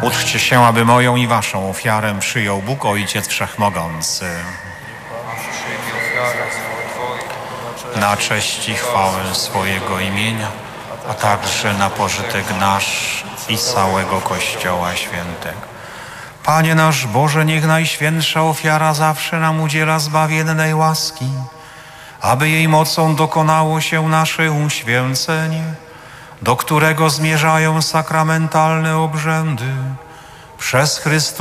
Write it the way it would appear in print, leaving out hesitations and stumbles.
Uczcie się, aby moją i waszą ofiarę przyjął Bóg Ojciec Wszechmogący. Na cześć i chwałę swojego imienia, a także na pożytek nasz i całego Kościoła Świętego. Panie nasz Boże, niech najświętsza ofiara zawsze nam udziela zbawiennej łaski, aby jej mocą dokonało się nasze uświęcenie, do którego zmierzają sakramentalne obrzędy przez Chrystusa